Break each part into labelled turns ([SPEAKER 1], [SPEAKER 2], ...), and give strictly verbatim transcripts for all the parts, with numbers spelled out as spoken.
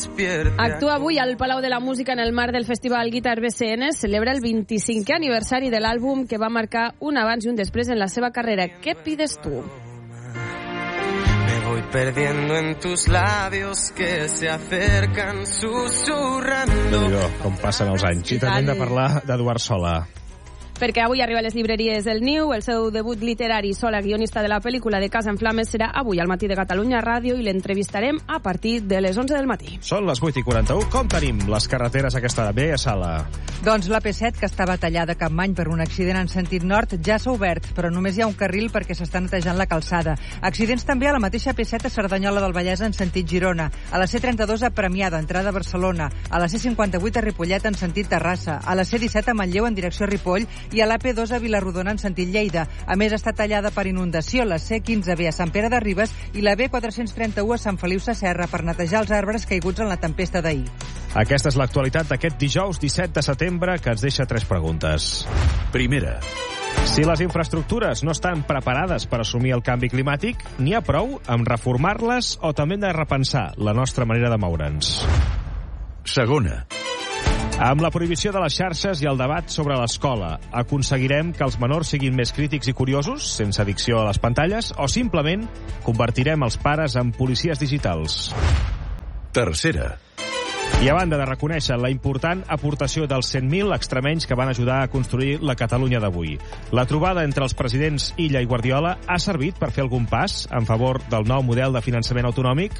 [SPEAKER 1] Actua avui al Palau de la Música en el marc del Festival Guitar B C N. Celebra el vint-i-cinquè aniversari de l'àlbum que va marcar un abans i un després en la seva carrera. Què pides tu?
[SPEAKER 2] Me voy perdiendo en tus labios que se acercan susurrando.
[SPEAKER 3] Com passen els anys. I també hem de parlar d'Eduard Sola.
[SPEAKER 1] Perquè avui arriba a les llibreries El Niu. El seu debut literari, Sola, guionista de la pel·lícula de Casa en Flames, serà avui al matí de Catalunya Ràdio i l'entrevistarem a partir de les onze del matí.
[SPEAKER 3] Són les vuit i quaranta-u. Com tenim les carreteres aquesta hora? Bé, a Sala.
[SPEAKER 4] Doncs l'A P set, que estava tallada a Capmany per un accident en sentit nord, ja s'ha obert, però només hi ha un carril perquè s'està netejant la calçada. Accidents també a la mateixa A P set a Cerdanyola del Vallès en sentit Girona, a la C trenta-dos a Premià d'entrada a Barcelona, a la C cinquanta-vuit a Ripollet en sentit Terrassa, a la C disset a Manlleu en direcció Ripoll i a l'A P dos a Vilarrodona en sentit Lleida. A més, està tallada per inundació la C quinze B a Sant Pere de Ribes i la B quatre-cents trenta-u a Sant Feliu Sasserra per netejar els arbres caiguts en la tempesta d'ahir.
[SPEAKER 3] Aquesta és l'actualitat d'aquest dijous disset de setembre, que ens deixa tres preguntes.
[SPEAKER 5] Primera.
[SPEAKER 3] Si les infraestructures no estan preparades per assumir el canvi climàtic, n'hi ha prou amb reformar-les o també hem de repensar la nostra manera de moure'ns?
[SPEAKER 5] Segona.
[SPEAKER 3] Amb la prohibició de les xarxes i el debat sobre l'escola, aconseguirem que els menors siguin més crítics i curiosos, sense addicció a les pantalles, o simplement convertirem els pares en policies digitals?
[SPEAKER 5] Tercera.
[SPEAKER 3] I a banda de reconèixer la important aportació dels cent mil extremenys que van ajudar a construir la Catalunya d'avui, la trobada entre els presidents Illa i Guardiola ha servit per fer algun pas en favor del nou model de finançament autonòmic?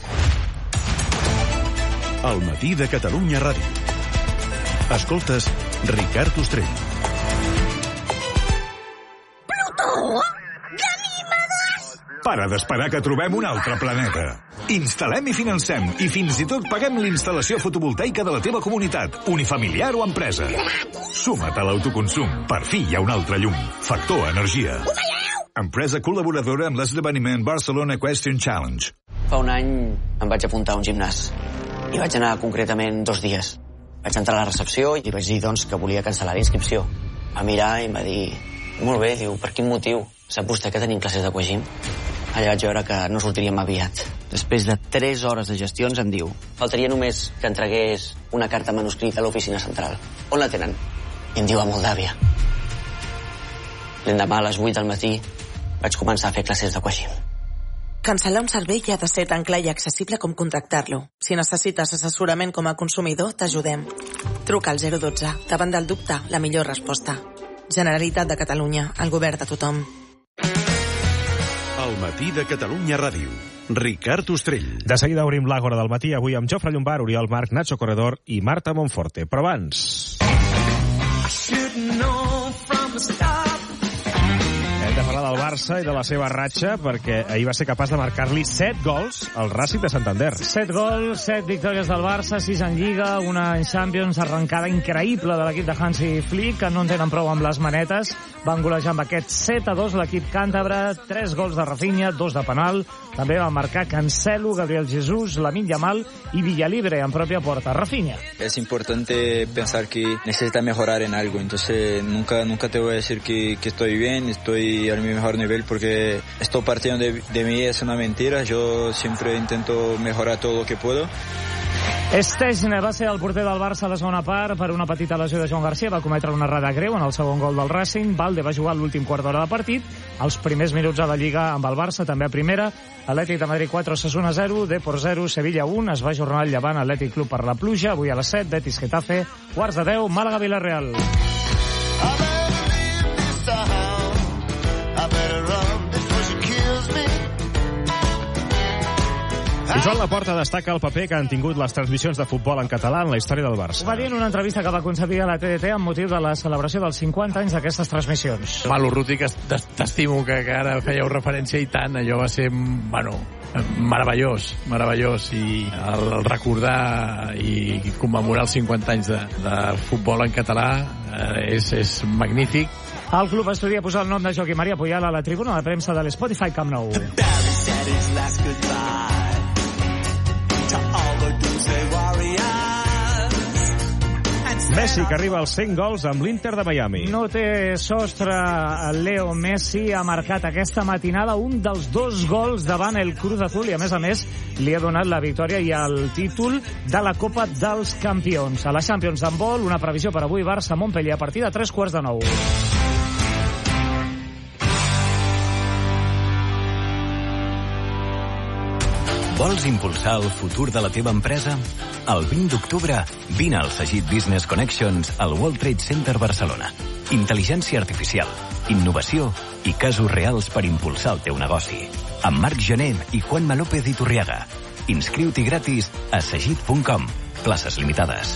[SPEAKER 5] Al matí de Catalunya Ràdio. Escoltes Ricard Ostrell.
[SPEAKER 6] Plutó! Ganímedes!
[SPEAKER 5] Para d'esperar que trobem un altre planeta. Instal·lem i financem i fins i tot paguem l'instal·lació fotovoltaica de la teva comunitat, unifamiliar o empresa. Suma't a l'autoconsum. Per fi hi ha un altre llum. Factor Energia.
[SPEAKER 6] Ho veieu?
[SPEAKER 5] Empresa col·laboradora amb l'esdeveniment Barcelona Equestrian Challenge.
[SPEAKER 7] Fa un any em vaig apuntar a un gimnàs i vaig anar concretament dos dies. Vaig entrar a la recepció i vaig dir, doncs, que volia cancel·lar la inscripció. Va mirar i em va dir, molt bé, diu, per quin motiu? Sap vostè que tenim classes d'aquagym? Allà vaig veure que no sortiríem aviat. Després de tres hores de gestions em diu, faltaria només que entregués una carta manuscrita a l'oficina central. On la tenen? I em diu a Moldàvia. L'endemà a les vuit del matí vaig començar a fer classes d'aquagym.
[SPEAKER 8] Cancel·lar un servei ha de ser tan clar i accessible com contractar-lo. Si necessites assessorament com a consumidor, t'ajudem. Truca al zero dotze. Davant del dubte, la millor resposta. Generalitat de Catalunya, el govern de tothom.
[SPEAKER 5] Al matí de Catalunya Ràdio. Ricard Ostrell.
[SPEAKER 3] De seguida obrim l'Àgora del matí, avui amb Jofre Llombart, Oriol Marc, Nacho Corredor i Marta Monforte. Però abans... Hem de parlar del Barça i de la seva ratxa, perquè ahir va ser capaç de marcar-li set gols al Racing de Santander.
[SPEAKER 9] Set gols, set victòries del Barça, sis en Lliga, una en Champions, arrencada increïble de l'equip de Hansi Flick, que no en tenen prou amb les manetes. Van golejar amb aquest set a dos l'equip càntabre, tres gols de Rafinha, dos de penal. També van marcar Cancelo, Gabriel Jesús, Lamine Yamal y Villalibre en propia puerta. Rafinha.
[SPEAKER 10] Es importante pensar que necesita mejorar en algo, entonces nunca, nunca te voy a decir que, que estoy bien, estoy a mi mejor nivel, porque esto partiendo de, de mí es una mentira. Yo siempre intento mejorar todo lo que puedo.
[SPEAKER 9] Stechner va ser el porter del Barça a la segona part per una petita lesió de Joan Garcia. Va cometre una errada greu en el segon gol del Racing. Valde va jugar l'últim quart d'hora de partit. Els primers minuts a la Lliga amb el Barça, també a primera. Atlètic de Madrid quatre, Osasuna zero, Depor zero, Sevilla un. Es va ajornar el Llevant Atlètic Club per la pluja. Avui a les set, Betis Getafe, quarts de deu, Màlaga Villarreal.
[SPEAKER 3] I Joan Laporta destaca el paper que han tingut les transmissions de futbol en català en la història del Barça.
[SPEAKER 9] Ho va dir en una entrevista que va concedir a la T D T amb motiu de la celebració dels cinquanta anys d'aquestes transmissions.
[SPEAKER 11] Malo, Ruti, que t'estimo, que, que ara fèieu referència i tant. Allò va ser, bueno, meravellós, meravellós. I el, el recordar i commemorar els cinquanta anys de, de futbol en català eh, és, és magnífic.
[SPEAKER 9] El club estudia posar el nom de Joaquim Maria Puyal a la tribuna de premsa de l'Spotify Camp Nou.
[SPEAKER 3] Messi, que arriba als cent gols amb l'Inter de Miami.
[SPEAKER 9] No té sostre. Leo Messi ha marcat aquesta matinada un dels dos gols davant el Cruz Azul i, a més a més, li ha donat la victòria i el títol de la Copa dels Campions. A la Champions d'handbol, una previsió per avui: Barça-Montpellier a partir de tres quarts de nou.
[SPEAKER 12] Vols impulsar el futur de la teva empresa? El vint d'octubre, vine al Sagit Business Connections al World Trade Center Barcelona. Intel·ligència artificial, innovació i casos reals per impulsar el teu negoci. Amb Marc Gené i Juanma López Iturriaga. Inscriu-t'hi gratis a sagit punt com. Places limitades.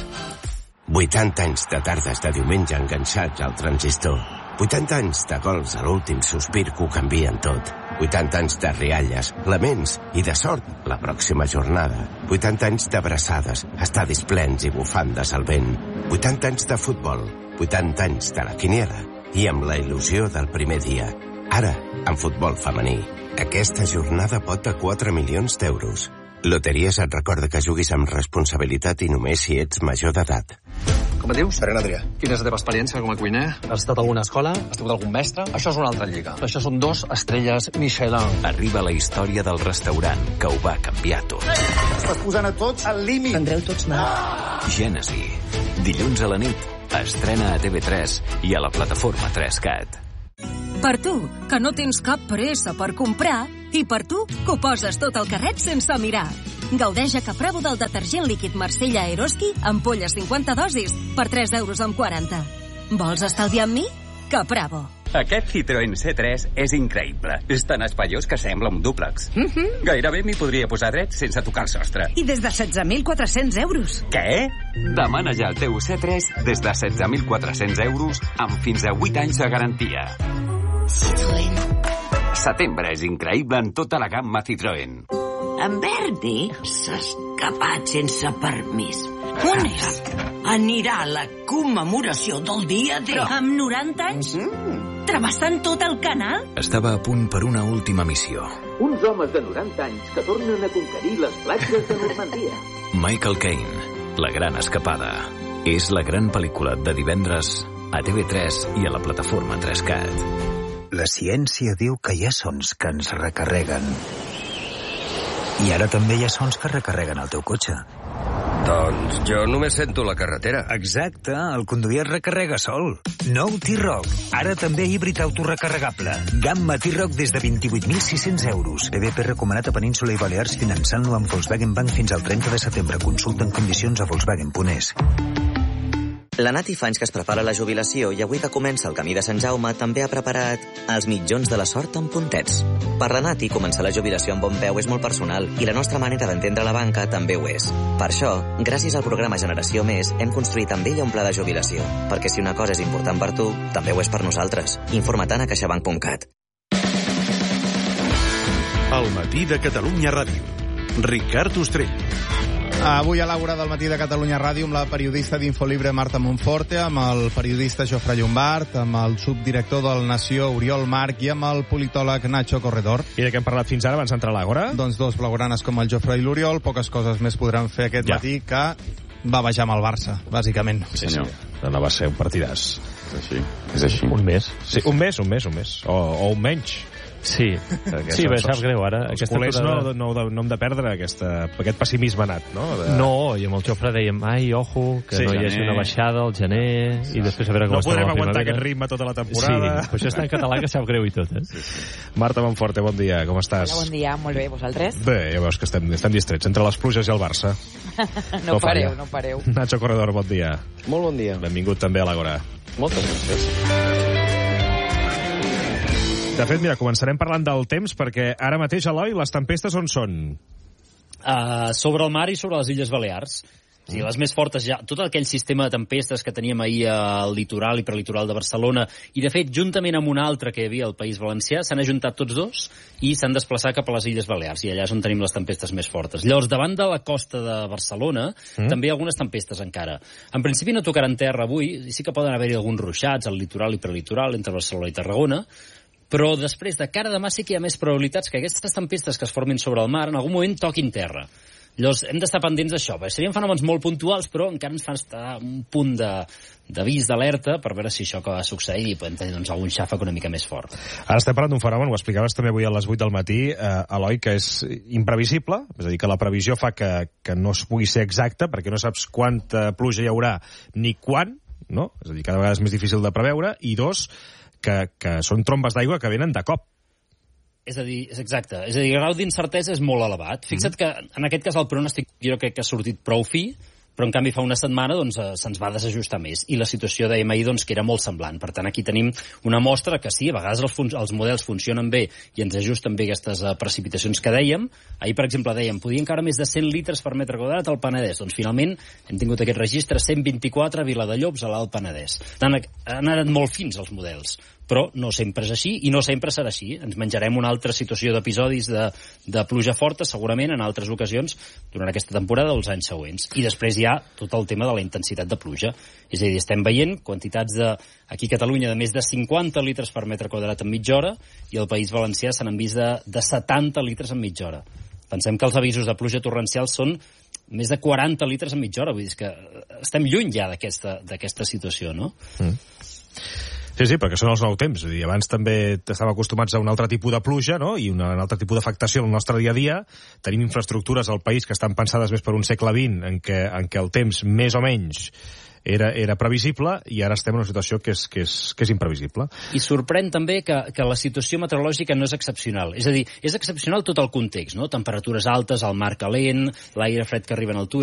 [SPEAKER 13] vuitanta anys de tardes de diumenge enganxats al transistor. vuitanta anys de gols a l'últim sospir que ho canvien tot. vuitanta anys de rialles, laments i de sort la pròxima jornada. vuitanta anys d'abraçades, estadis plens i bufandes al vent. vuitanta anys de futbol, vuitanta anys de la quiniela i amb la il·lusió del primer dia. Ara, en futbol femení. Aquesta jornada pot de quatre milions d'euros. Loteries et recorda que juguis amb responsabilitat i només si ets major d'edat.
[SPEAKER 14] Com et dius? Ferran Adrià. Quina és la teva experiència com a cuiner? Has estat a alguna escola? Has tingut algun mestre? Això és una altra lliga. Això són dos estrelles Michelin.
[SPEAKER 12] Arriba la història del restaurant que ho va canviar tot.
[SPEAKER 14] Estàs posant a tots al límit. Prendreu tots mal.
[SPEAKER 12] Gènesi. Dilluns a la nit. Estrena a T V tres i a la plataforma tres cat.
[SPEAKER 15] Per tu, que no tens cap pressa per comprar, i per tu, que ho poses tot al carret sense mirar. Gaudeix a Capravo del detergent líquid Marsella Eroski, ampolles cinquanta dosis, per tres euros amb quaranta. Vols estalviar amb mi? Capravo.
[SPEAKER 16] Aquest Citroën C tres és increïble. És tan espaiós que sembla un dúplex.
[SPEAKER 17] Mm-hmm.
[SPEAKER 16] Gairebé m'hi podria posar dret sense tocar el sostre.
[SPEAKER 17] I des de setze mil quatre-cents euros.
[SPEAKER 16] Què? Demana ja el teu C tres des de setze mil quatre-cents euros amb fins a vuit anys de garantia.
[SPEAKER 6] Citroën.
[SPEAKER 16] Setembre és increïble en tota la gamma Citroën.
[SPEAKER 6] En Bernie s'ha escapat sense permís. On és? Anirà a la commemoració del dia D.
[SPEAKER 15] Però amb noranta anys? Mm. Travessant tot el canal?
[SPEAKER 12] Estava a punt per una última missió.
[SPEAKER 18] Uns homes de noranta anys que tornen a conquerir les platges de Normandia.
[SPEAKER 12] Michael Caine, La gran escapada. És la gran pel·lícula de divendres a T V tres i a la plataforma tres cat.
[SPEAKER 19] La ciència diu que hi ha sons que ens recarreguen. I ara també hi ha sons que recarreguen el teu cotxe.
[SPEAKER 20] Doncs jo només sento la carretera.
[SPEAKER 19] Exacte, el conduir es recarrega sol. Nou T-Roc, ara també híbrid autorecarregable. Gamma T-Roc des de vint-i-vuit mil sis-cents euros. B B P recomanat a Península i Balears finançant-lo amb Volkswagen Bank fins al trenta de setembre. Consulta en condicions a Volkswagen punt es.
[SPEAKER 7] La Nati fa anys que es prepara la jubilació i avui que comença el camí de Sant Jaume també ha preparat els mitjons de la sort amb puntets. Per la Nati, començar la jubilació amb bon peu és molt personal i la nostra manera d'entendre la banca també ho és. Per això, gràcies al programa Generació Més, hem construït amb ella un pla de jubilació. Perquè si una cosa és important per tu, també ho és per nosaltres. Informa-te'n a caixabank punt cat.
[SPEAKER 21] El matí de Catalunya Ràdio. Ricard Ostrell.
[SPEAKER 22] Avui a l'Àgora del matí de Catalunya Ràdio amb la periodista d'Infolibre Marta Monforte, amb el periodista Jofre Llombart, amb el subdirector del Nació Oriol Marc i amb el politòleg Nacho Corredor.
[SPEAKER 3] I de què hem parlat fins ara abans d'entrar a l'Àgora?
[SPEAKER 22] Doncs dos blaugranes com el Jofre i l'Oriol, poques coses més podran fer aquest ja. matí que va baixar amb el Barça, bàsicament.
[SPEAKER 3] Sí, senyor. Sí. No va ser un partidàs.
[SPEAKER 23] És així, és així.
[SPEAKER 3] Un mes. Sí, un mes, un mes, un mes. O, o un menys.
[SPEAKER 23] Sí, sí, bé, sap greu ara.
[SPEAKER 3] Els culers no, no, no hem de perdre aquesta, aquest pessimisme anat, no? De...
[SPEAKER 23] No, i amb el Jofre dèiem, ai, ojo, que sí, no hi hagi una baixada al gener, sí. I després a veure com
[SPEAKER 3] no
[SPEAKER 23] està la primavera.
[SPEAKER 3] No podrem aguantar aquest ritme tota la temporada.
[SPEAKER 23] Sí, però això està en català que sap greu i tot, eh? Sí, sí.
[SPEAKER 3] Marta Monforte, bon dia, com estàs?
[SPEAKER 24] Hola, bon dia, molt bé, vosaltres?
[SPEAKER 3] Bé, ja veus que estem, estem distrets entre les pluges i el Barça.
[SPEAKER 24] no, no pareu, no pareu.
[SPEAKER 3] Nacho Corredor, bon dia.
[SPEAKER 25] Molt bon dia.
[SPEAKER 3] Benvingut també a l'Àgora.
[SPEAKER 25] Moltes gràcies.
[SPEAKER 3] De fet, mira, començarem parlant del temps, perquè ara mateix, Eloi, les tempestes on són?
[SPEAKER 26] Uh, sobre el mar i sobre les Illes Balears. O sigui, les més fortes ja, tot aquell sistema de tempestes que teníem ahir al litoral i prelitoral de Barcelona, i de fet, juntament amb un altre que hi havia al País Valencià, s'han ajuntat tots dos i s'han desplaçat cap a les Illes Balears, i allà és on tenim les tempestes més fortes. Llavors, davant de la costa de Barcelona, mm. també hi ha algunes tempestes encara. En principi no tocaran terra avui, i sí que poden haver-hi alguns ruixats al litoral i prelitoral entre Barcelona i Tarragona, però després, de cara a demà, sí que hi ha més probabilitats que aquestes tempestes que es formin sobre el mar en algun moment toquin terra. Llavors, hem d'estar pendents d'això. Serien fenòmens molt puntuals, però encara ens fa estar un punt de d'avís, d'alerta, per veure si això que va succeir i podem tenir doncs, algun xàfec una mica més fort.
[SPEAKER 3] Ara estem parlant d'un fenomen, ho explicaves també avui a les vuit del matí, eh, Eloi, que és imprevisible, és a dir, que la previsió fa que, que no es pugui ser exacta, perquè no saps quanta pluja hi haurà ni quan, no? És a dir, cada vegada és més difícil de preveure, i dos, que, que són trombes d'aigua que venen de cop.
[SPEAKER 26] És a dir, és exacte. És a dir, el grau d'incertesa és molt elevat. Fixa't mm. que en aquest cas el pronòstic jo crec que ha sortit prou fi, però en canvi fa una setmana doncs, eh, se'ns va desajustar més. I la situació dèiem ahir doncs, que era molt semblant. Per tant, aquí tenim una mostra que sí, a vegades els, fun els models funcionen bé i ens ajusten bé aquestes uh, precipitacions que dèiem. Ahir, per exemple, dèiem, podien caure més de cent litres per metre quadrat al Penedès. Doncs finalment hem tingut aquest registre, cent vint-i-quatre a Viladellobs, a l'Alt Penedès. Han, han anat molt fins els models, però no sempre és així i no sempre serà així. Ens menjarem una altra situació d'episodis de, de pluja forta, segurament, en altres ocasions, durant aquesta temporada o els anys següents. I després hi ha tot el tema de la intensitat de pluja. És a dir, estem veient quantitats de, aquí a Catalunya de més de cinquanta litres per metre quadrat en mitja hora i al País Valencià se n'han vist de, de setanta litres en mitja hora. Pensem que els avisos de pluja torrencial són més de quaranta litres en mitja hora. Vull dir que estem lluny ja d'aquesta situació, no?
[SPEAKER 3] Mm. Sí, sí, perquè són els nous temps. És a dir, abans també estàvem acostumats a un altre tipus de pluja, no? I una, un altre tipus d'afectació al nostre dia a dia. Tenim infraestructures al país que estan pensades més per un segle vint, en què, en què el temps, més o menys, era, era previsible, i ara estem en una situació que és, que és, que és imprevisible.
[SPEAKER 26] I sorprèn també que, que la situació meteorològica no és excepcional. És a dir, és excepcional tot el context, no? Temperatures altes, el mar calent, l'aire fred que arriba en altura,